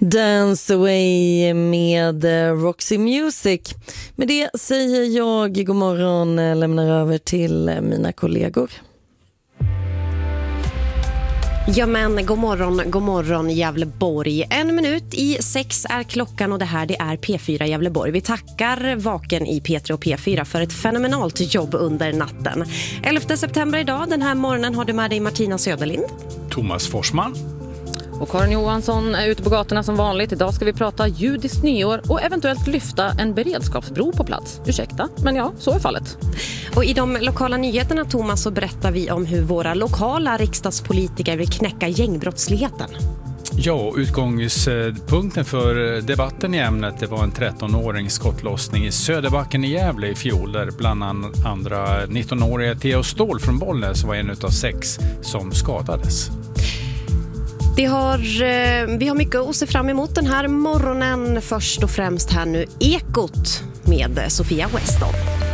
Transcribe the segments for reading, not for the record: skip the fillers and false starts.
Dance Away med Roxy Music. Med det säger jag god morgon, lämnar över till mina kollegor. Ja men god morgon Gävleborg. 5:01 är klockan och det här det är P4 Gävleborg. Vi tackar Vaken i P3 och P4 för ett fenomenalt jobb under natten. 11 september idag, den här morgonen har du med dig Martina Söderlind. Thomas Forsman. Och Karin Johansson är ute på gatorna som vanligt. Idag ska vi prata judiskt nyår och eventuellt lyfta en beredskapsbro på plats. Ursäkta, men ja, så är fallet. Och i de lokala nyheterna, Thomas, så berättar vi om hur våra lokala riksdagspolitiker vill knäcka gängbrottsligheten. Ja, utgångspunkten för debatten i ämnet det var en 13-åring skottlossning i Söderbacken i Gävle i fjol där bland andra 19-åriga Theo Ståhl från Bollnäs var en utav 6 som skadades. Vi har mycket att se fram emot den här morgonen. Först och främst här nu Ekot med Sofia Weston.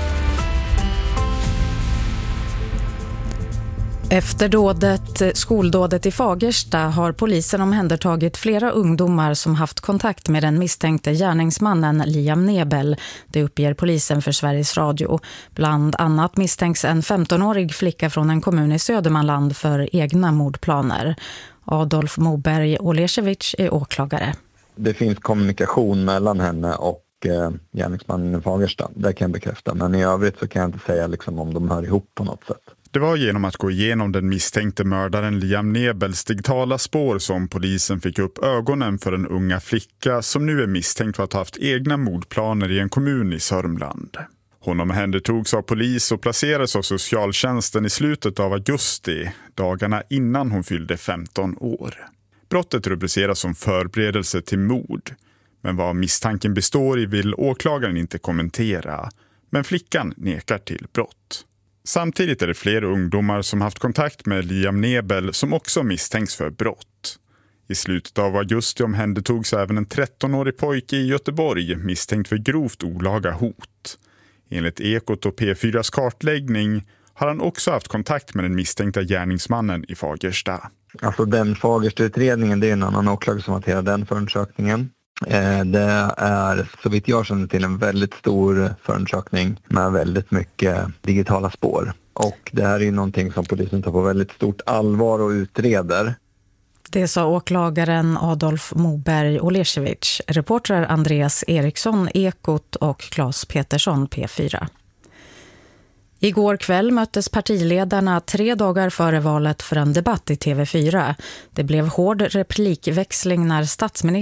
Efter skoldådet i Fagersta har polisen omhändertagit flera ungdomar som haft kontakt med den misstänkte gärningsmannen Liam Nebel. Det uppger polisen för Sveriges Radio. Bland annat misstänks en 15-årig flicka från en kommun i Södermanland för egna mordplaner. Adolf Moberg Olesiewicz är åklagare. Det finns kommunikation mellan henne och gärningsmannen i Fagersta. Det kan jag bekräfta. Men i övrigt så kan jag inte säga om de hör ihop på något sätt. Det var genom att gå igenom den misstänkte mördaren Liam Nebels digitala spår som polisen fick upp ögonen för en unga flicka som nu är misstänkt för att ha haft egna mordplaner i en kommun i Sörmland. Hon omhändertogs av polis och placerades av socialtjänsten i slutet av augusti, dagarna innan hon fyllde 15 år. Brottet rubriceras som förberedelse till mord, men vad misstanken består i vill åklagaren inte kommentera, men flickan nekar till brott. Samtidigt är det fler ungdomar som haft kontakt med Liam Nebel som också misstänks för brott. I slutet av augusti omhändertogs även en 13-årig pojke i Göteborg misstänkt för grovt olaga hot. Enligt Ekot och P4s kartläggning har han också haft kontakt med den misstänkta gärningsmannen i Fagersta. Alltså den Fagersta-utredningen, det är en annan åklagare som hanterar den förundersökningen. Det är så vitt jag känner till en väldigt stor förundersökning med väldigt mycket digitala spår. Och det här är ju någonting som polisen tar på väldigt stort allvar och utreder. Det sa åklagaren Adolf Moberg Olesiewicz, reportrar Andreas Eriksson, Ekot och Claes Petersson, P4. Igår kväll möttes partiledarna 3 dagar före valet för en debatt i TV4. Det blev hård replikväxling när statsministern